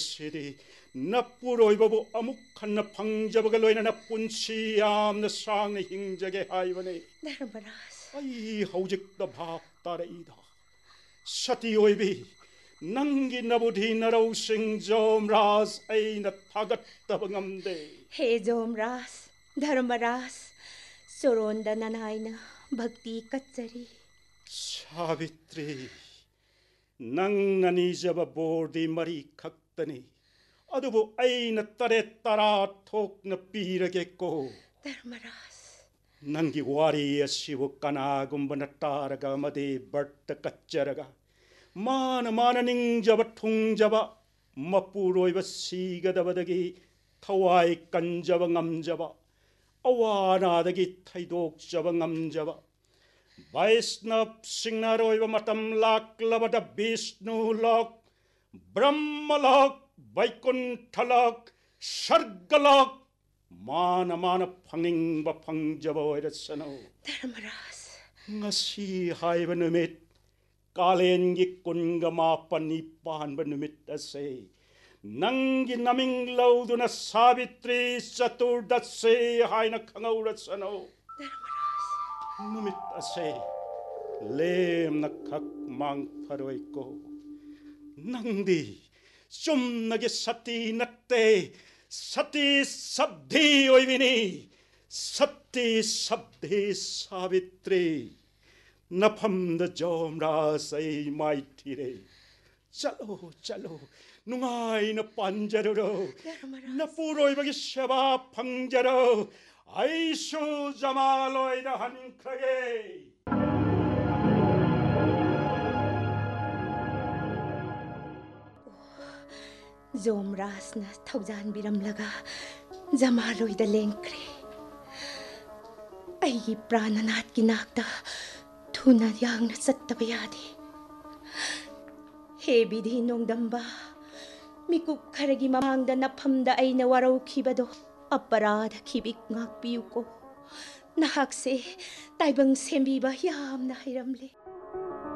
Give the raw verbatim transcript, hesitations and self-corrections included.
시디 나쁘로이바부 아묵 한나 방자바가 로이나 나쁜시 암나 상내 힝자게 하이바네 Dharmaraja. 아이 하우직다 박따레이다 사티오이비 낭기 나부디 나라우 생점라스 아이나 타갔다바 ngamde Hey Jomras, Dharmaraja. Soronda nanay na bhakti katsari. 사비트리 낭나니 잡아 보디 마리 각다니 아두부 아이나 따레 따라 톡나 삐르겠고 Dharmaraja. nangi wariya sivu kana gumbana taraga madi barta kacharaga mana mana ningjaba tungjaba mapuroiba sigadabadagi thawai kanjaba ngamjaba awanadagi thaidokjaba ngamjaba Vaisnav singnaroiba matam laklabada Vishnu lok Brahma lok Vaikunthalok Sargalok Mana mana panging ba pangjaba oirasano Dharmaraja. ngasi haiba numit kalengi kunga mapani pan ba numit ase nangi naming lauduna Savitri Chaturdasi haina kangaurasano Dharmaraja. numit ase lem na kak mang paroiko nangdi somnage sati natte Sati sabdi oivini, sati sabdi savitri, napam da jomra say maitire. Chalo, chalo, nungay na panjaro, napuro ibagi shaba pangjaro, aisho jamaloy da hankage. Jomras na thaujan biramlaga jamaloy da lengkre. Ay prananat kinakta thuna yang na sattabayadi. He bidhi nong damba mikuk karagi mamangda napamda ay nawaraw kibado aparada kibik ngakpiyu ko. Nahakse taibang sembiba yam na hiramle.